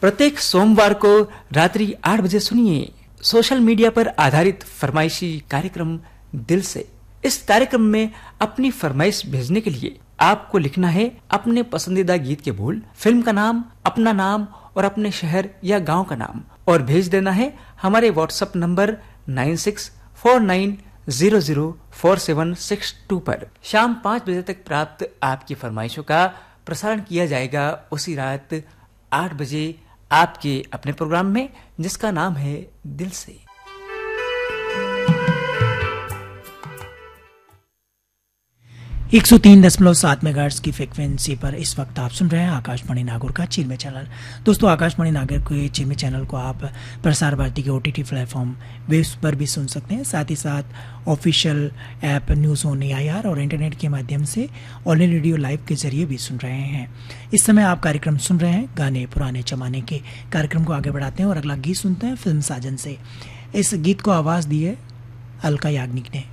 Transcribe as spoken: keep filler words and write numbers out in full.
प्रत्येक सोमवार को रात्रि आठ बजे सुनिए सोशल मीडिया पर आधारित फरमाइशी कार्यक्रम दिल से। इस कार्यक्रम में अपनी फरमाइश भेजने के लिए आपको लिखना है अपने पसंदीदा गीत के बोल, फिल्म का नाम, अपना नाम और अपने शहर या गांव का नाम, और भेज देना है हमारे WhatsApp number nine six four nine zero zero four seven six to पर। शाम पाँच बजे तक प्राप्त आपकी फरमाइशों का प्रसारण किया जाएगा उसी रात आठ बजे आपके अपने प्रोग्राम में, जिसका नाम है दिल से। एक सौ तीन दशमलव सात मेगाहर्ट्ज की फ्रिक्वेंसी पर इस वक्त आप सुन रहे हैं आकाशवाणी नागौर का चिरमे चैनल। दोस्तों, आकाशवाणी नागौर के चिरमे चैनल को आप प्रसार भारती के ओटीटी प्लेटफॉर्म वेब्स पर भी सुन सकते हैं। साथ ही साथ official app news on AIR और इंटरनेट के माध्यम से ऑल इंडिया रेडियो लाइव के जरिए भी सुन रहे हैं। इस समय आप कार्यक्रम सुन रहे हैं गाने पुराने जमाने के। कार्यक्रम को आगे बढ़ाते हैं और अगला गीत सुनते हैं फिल्म साजन से। इस गीत को आवाज़ दी है अलका याग्निक ने।